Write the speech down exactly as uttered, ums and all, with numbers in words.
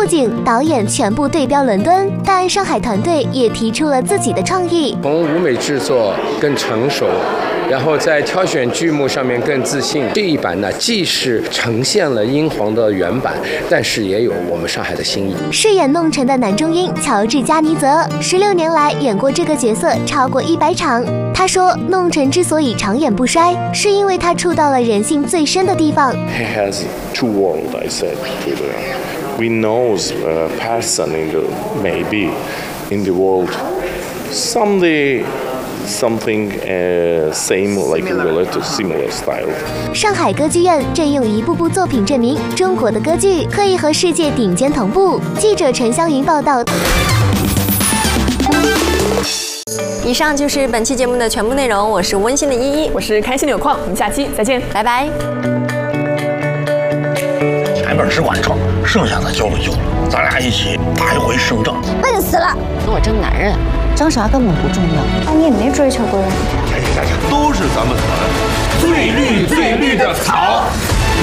布景、导演全部对标伦敦，但上海团队也提出了自己的创意， 从舞美制作更成熟。 然后在挑选剧目上面更自信。这一版呢，既是呈现了英皇的原版，但是也有我们上海的新意。 饰演弄臣的男中音乔治·加尼泽，十六年来演过这个角色超过一百场。他说，弄臣之所以长远不衰，是因为他触到了人性最深的地方。 He has two worlds, I said to them. We know a person in the maybe in the world someday. Something uh, same like related similar style. 上海歌剧院正用一部部作品证明，中国的歌剧可以和世界顶尖同步。记者陈湘云报道。 以上就是本期节目的全部内容，我是温馨的依依， 我是开心的有矿，我们下期再见， 拜拜。 前面只管挣，剩下的交了就了，咱俩一起打一回胜仗。 笨死了！ 跟我争男人，争啥根本不重要。 那你也没追求过人家。 哎，大家都是咱们团最绿最绿的草。